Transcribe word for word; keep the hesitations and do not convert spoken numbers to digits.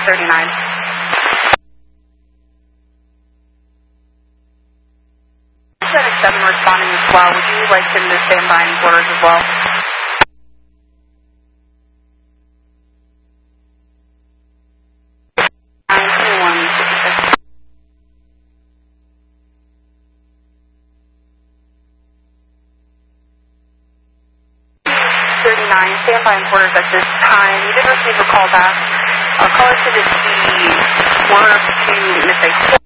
thirty-nine. Medic seven responding as well. Would you like him to stand by in quarters as well? nine two one fifty-six. thirty-nine, stand by in quarters at this time. You did receive a call back. Uh, caller should be one oh two midday.